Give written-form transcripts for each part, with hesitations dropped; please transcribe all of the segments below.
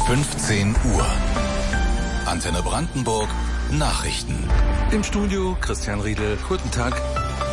15 Uhr. Antenne Brandenburg Nachrichten. Im Studio Christian Riedel. Guten Tag.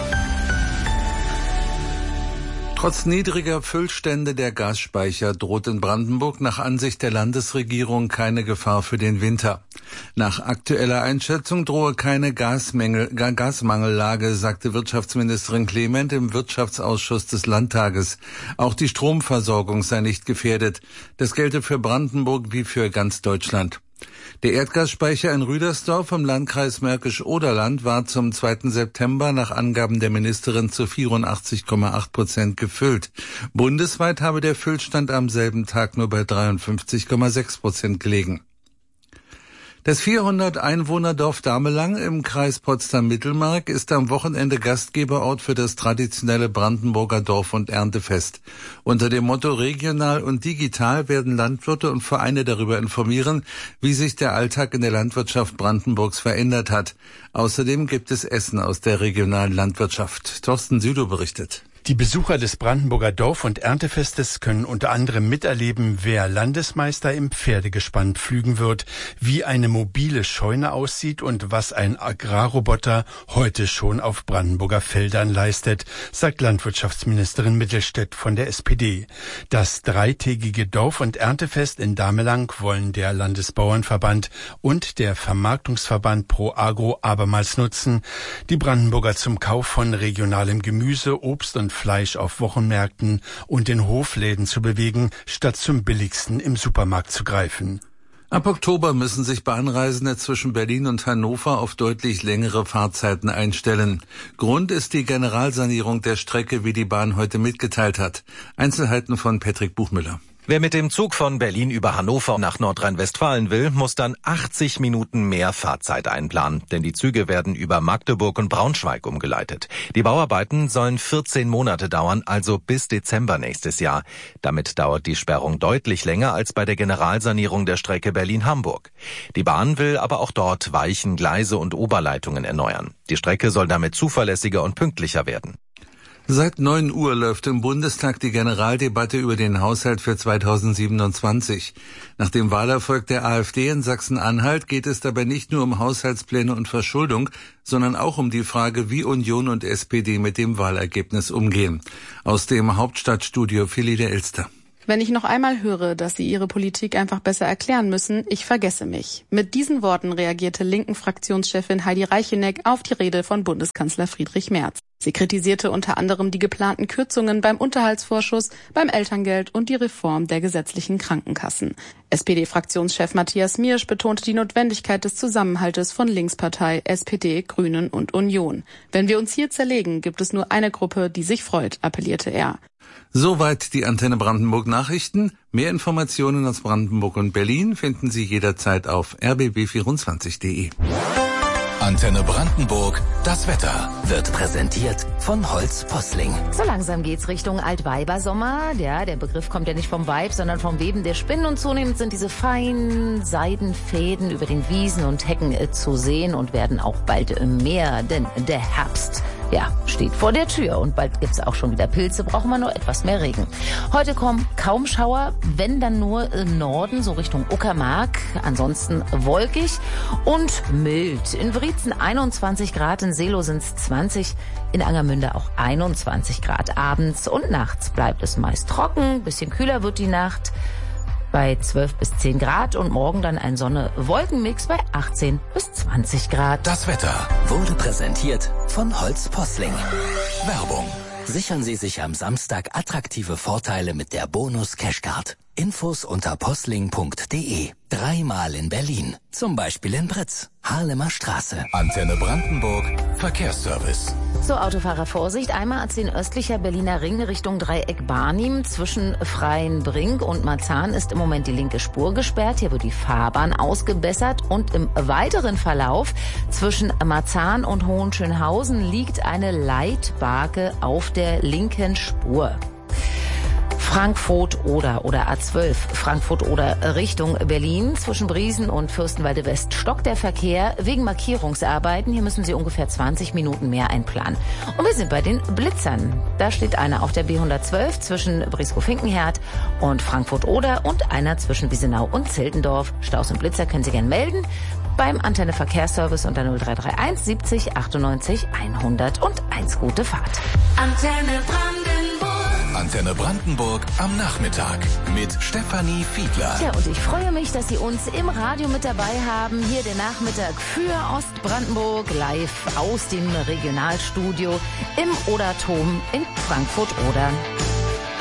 Trotz niedriger Füllstände der Gasspeicher droht in Brandenburg nach Ansicht der Landesregierung keine Gefahr für den Winter. Nach aktueller Einschätzung drohe keine Gasmangellage, sagte Wirtschaftsministerin Clement im Wirtschaftsausschuss des Landtages. Auch die Stromversorgung sei nicht gefährdet. Das gelte für Brandenburg wie für ganz Deutschland. Der Erdgasspeicher in Rüdersdorf im Landkreis Märkisch-Oderland war zum 2. September nach Angaben der Ministerin zu 84,8% gefüllt. Bundesweit habe der Füllstand am selben Tag nur bei 53,6% gelegen. Das 400-Einwohner-Dorf Damelang im Kreis Potsdam-Mittelmark ist am Wochenende Gastgeberort für das traditionelle Brandenburger Dorf- und Erntefest. Unter dem Motto Regional und Digital werden Landwirte und Vereine darüber informieren, wie sich der Alltag in der Landwirtschaft Brandenburgs verändert hat. Außerdem gibt es Essen aus der regionalen Landwirtschaft. Thorsten Südow berichtet. Die Besucher des Brandenburger Dorf- und Erntefestes können unter anderem miterleben, wer Landesmeister im Pferdegespann pflügen wird, wie eine mobile Scheune aussieht und was ein Agrarroboter heute schon auf Brandenburger Feldern leistet, sagt Landwirtschaftsministerin Mittelstädt von der SPD. Das dreitägige Dorf- und Erntefest in Damelang wollen der Landesbauernverband und der Vermarktungsverband Pro Agro abermals nutzen, die Brandenburger zum Kauf von regionalem Gemüse, Obst und Fleisch auf Wochenmärkten und in Hofläden zu bewegen, statt zum billigsten im Supermarkt zu greifen. Ab Oktober müssen sich Bahnreisende zwischen Berlin und Hannover auf deutlich längere Fahrzeiten einstellen. Grund ist die Generalsanierung der Strecke, wie die Bahn heute mitgeteilt hat. Einzelheiten von Patrick Buchmüller. Wer mit dem Zug von Berlin über Hannover nach Nordrhein-Westfalen will, muss dann 80 Minuten mehr Fahrzeit einplanen, denn die Züge werden über Magdeburg und Braunschweig umgeleitet. Die Bauarbeiten sollen 14 Monate dauern, also bis Dezember nächstes Jahr. Damit dauert die Sperrung deutlich länger als bei der Generalsanierung der Strecke Berlin-Hamburg. Die Bahn will aber auch dort Weichen, Gleise und Oberleitungen erneuern. Die Strecke soll damit zuverlässiger und pünktlicher werden. Seit 9 Uhr läuft im Bundestag die Generaldebatte über den Haushalt für 2027. Nach dem Wahlerfolg der AfD in Sachsen-Anhalt geht es dabei nicht nur um Haushaltspläne und Verschuldung, sondern auch um die Frage, wie Union und SPD mit dem Wahlergebnis umgehen. Aus dem Hauptstadtstudio Philide Elster. Wenn ich noch einmal höre, dass Sie Ihre Politik einfach besser erklären müssen, ich vergesse mich. Mit diesen Worten reagierte linken Fraktionschefin Heidi Reicheneck auf die Rede von Bundeskanzler Friedrich Merz. Sie kritisierte unter anderem die geplanten Kürzungen beim Unterhaltsvorschuss, beim Elterngeld und die Reform der gesetzlichen Krankenkassen. SPD-Fraktionschef Matthias Miersch betonte die Notwendigkeit des Zusammenhaltes von Linkspartei, SPD, Grünen und Union. Wenn wir uns hier zerlegen, gibt es nur eine Gruppe, die sich freut, appellierte er. Soweit die Antenne Brandenburg Nachrichten. Mehr Informationen aus Brandenburg und Berlin finden Sie jederzeit auf rbb24.de. Antenne Brandenburg, das Wetter wird präsentiert von Holz Posling. So langsam geht's Richtung Altweibersommer. Ja, der Begriff kommt ja nicht vom Weib, sondern vom Weben der Spinnen. Und zunehmend sind diese feinen Seidenfäden über den Wiesen und Hecken zu sehen und werden auch bald mehr. Denn der Herbst, ja, steht vor der Tür. Und bald gibt's auch schon wieder Pilze, brauchen wir nur etwas mehr Regen. Heute kommen kaum Schauer, wenn dann nur im Norden, so Richtung Uckermark. Ansonsten wolkig und mild. In Wriezen 21 Grad, in Seelow sind's 20, in Angermünde auch 21 Grad. Abends und nachts bleibt es meist trocken, bisschen kühler wird die Nacht bei 12 bis 10 Grad und morgen dann ein Sonne-Wolken-Mix bei 18 bis 20 Grad. Das Wetter wurde präsentiert von Holz Posling. Werbung. Sichern Sie sich am Samstag attraktive Vorteile mit der Bonus Cashcard. Infos unter posling.de. 3-mal in Berlin. Zum Beispiel in Britz, Harlemer Straße. Antenne Brandenburg, Verkehrsservice. So, Autofahrer, Vorsicht. Einmal A10 östlicher Berliner Ring Richtung Dreieck Barnim. Zwischen Freienbrink und Marzahn ist im Moment die linke Spur gesperrt. Hier wird die Fahrbahn ausgebessert. Und im weiteren Verlauf zwischen Marzahn und Hohenschönhausen liegt eine Leitbarke auf der linken Spur. Frankfurt oder A12 Frankfurt oder Richtung Berlin. Zwischen Briesen und Fürstenwalde West stockt der Verkehr wegen Markierungsarbeiten. Hier müssen Sie ungefähr 20 Minuten mehr einplanen. Und wir sind bei den Blitzern. Da steht einer auf der B112 zwischen Brieskow-Finkenherd und Frankfurt-Oder und einer zwischen Wiesenau und Zildendorf. Staus und Blitzer können Sie gerne melden beim Antenne Verkehrsservice unter 0331 70 98 101. Gute Fahrt. Antenne Brandenburg. Antenne Brandenburg am Nachmittag mit Stefanie Fiedler. Ja, und ich freue mich, dass Sie uns im Radio mit dabei haben. Hier der Nachmittag für Ostbrandenburg, live aus dem Regionalstudio im Oderturm in Frankfurt-Oder.